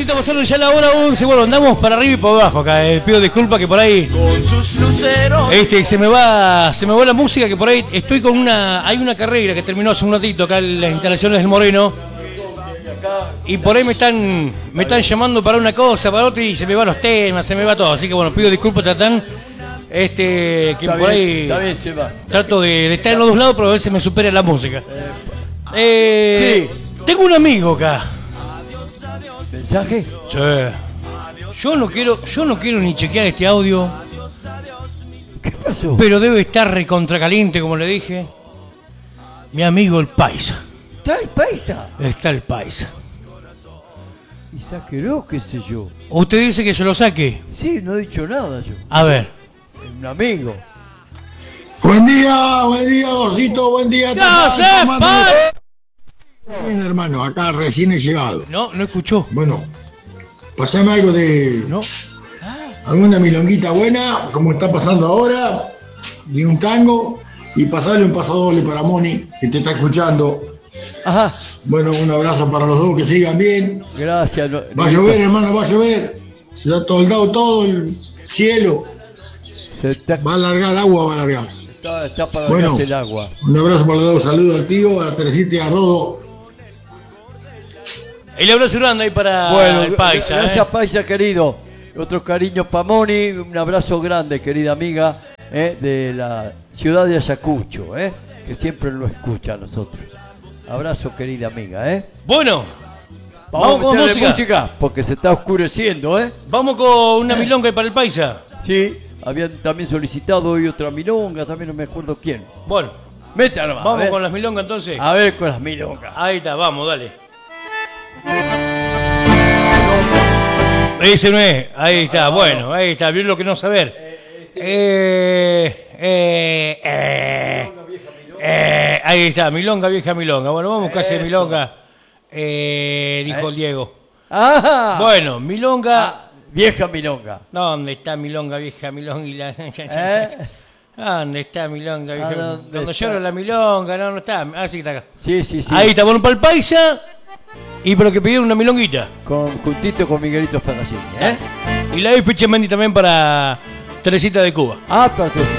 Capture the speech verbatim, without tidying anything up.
minutitos pasaron ya la hora once. Bueno, andamos para arriba y para abajo acá. Eh. Pido disculpas que por ahí este, se me va se me va la música, que por ahí estoy con una... Hay una carrera que terminó hace un ratito acá en las instalaciones del Moreno. Y por ahí me están me están llamando para una cosa, para otra, y se me van los temas, se me va todo. Así que bueno, pido disculpas, Tatán. Este, que está por bien, ahí está bien, se va. Trato de, de estar en los dos lados, pero a veces me supera la música. Eh, sí. Tengo un amigo acá. ¿Mensaje? Sí. Yo no quiero, yo no quiero ni chequear este audio. ¿Qué pasó? Pero debe estar recontracaliente, como le dije. Mi amigo el Paisa. ¿Está el Paisa? Está el Paisa. Y sáquelo, qué sé yo. ¿Usted dice que se lo saque? Sí, no he dicho nada yo. A ver. Un amigo. Buen día, buen día, Osito, buen día. ¡No se Bien, hermano, acá recién he llegado. No, no escuchó. Bueno, pasame algo de... No. Alguna milonguita buena, como está pasando ahora, de un tango, y pasarle un paso doble para Moni, que te está escuchando. Ajá. Bueno, un abrazo para los dos, que sigan bien. Gracias. No, va a llover, hermano, va a llover. Se ha toldado todo el cielo. Se está... Va a alargar agua, va a alargar. Está, está para bueno, el agua. Un abrazo para los dos, saludos al tío, a Teresita y a Rodo. El abrazo grande ahí para bueno, el Paisa. Gracias, eh. Paisa, querido. Otro cariño para Moni. Un abrazo grande, querida amiga, eh, de la ciudad de Ayacucho, eh, que siempre lo escucha a nosotros. Abrazo, querida amiga, ¿eh? Bueno, vamos, vamos con música. música, porque se está oscureciendo, ¿eh? Vamos con una eh. milonga para el Paisa. Sí, habían también solicitado hoy otra milonga, también no me acuerdo quién. Bueno, métala, vamos con las milongas entonces. A ver con las milongas. Ahí está, vamos, dale. Ese no es, ahí está, bueno, ahí está, bien lo que no saber. Eh, eh, eh. Eh, ahí está, milonga, vieja milonga. Bueno, vamos casi a milonga, eh, dijo el Diego. Ah, bueno, milonga. Ah, vieja milonga. ¿Dónde está milonga, vieja milonga? Y la... ¿Eh? ¿Dónde está milonga, vieja milonga? ¿Dónde Cuando está? llora la milonga, no, no está. Ah, sí que está acá. Sí, sí, sí. Ahí está, bueno, para el Paisa. Y para lo que pidieron una milonguita. Con, juntito con Miguelito Ferracini, ¿eh? Y la Pichemendi también para Teresita de Cuba. Ah, perfecto.